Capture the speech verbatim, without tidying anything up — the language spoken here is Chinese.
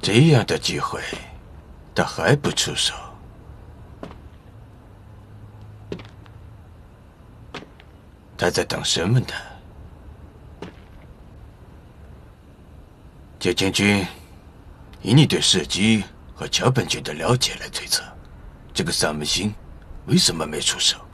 这样的机会，他还不出手？他在等什么呢？叶将军，以你对射击和桥本君的了解来推测，这个萨门星为什么没出手？